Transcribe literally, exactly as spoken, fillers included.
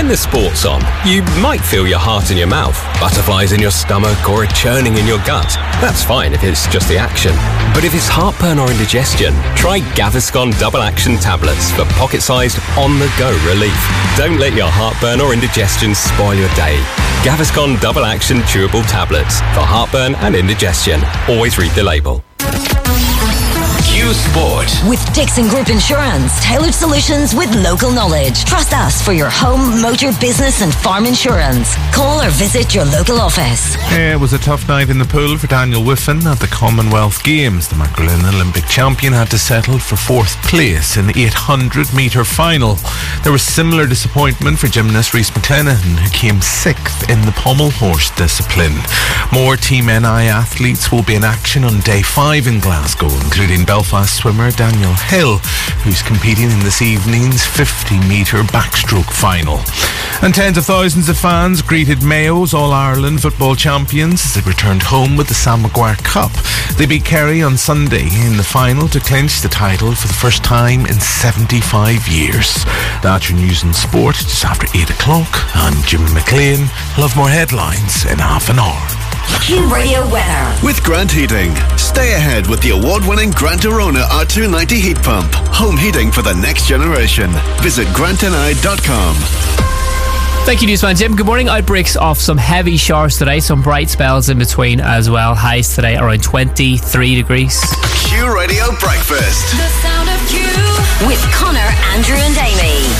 When the sport's on, you might feel your heart in your mouth, butterflies in your stomach, or a churning in your gut. That's fine if it's just the action. But if it's heartburn or indigestion, try Gaviscon Double Action Tablets for pocket-sized, on-the-go relief. Don't let your heartburn or indigestion spoil your day. Gaviscon Double Action Chewable Tablets for heartburn and indigestion. Always read the label. Q Sport. With Dixon Group Insurance, tailored solutions with local knowledge. Trust us for your home, motor, business and farm insurance. Call or visit your local office. Yeah, it was a tough night in the pool for Daniel Whiffen at the Commonwealth Games. The Magdalene Olympic champion had to settle for fourth place in the eight hundred metre final. There was similar disappointment for gymnast Rhys McLennan, who came sixth in the pommel horse discipline. More Team N I athletes will be in action on day five in Glasgow, including Belfast swimmer Daniel Hill, who's competing in this evening's fifty metre backstroke final. And tens of thousands of fans greeted Mayo's All-Ireland football champions as they returned home with the Sam Maguire Cup. They beat Kerry on Sunday in the final to clinch the title for the first time in seventy-five years. That's your news and sport just after eight o'clock. I'm Jim McLean. Love more headlines in half an hour. Q Radio weather. With Grant Heating. Stay ahead with the award-winning Grant Arona R two ninety heat pump. Home heating for the next generation. Visit grant n i dot com. Thank you, Newsman Jim. Good morning. Outbreaks of some heavy showers today, some bright spells in between as well. Highs today around twenty-three degrees. Q Radio Breakfast. The sound of Q. With Connor, Andrew and Amy.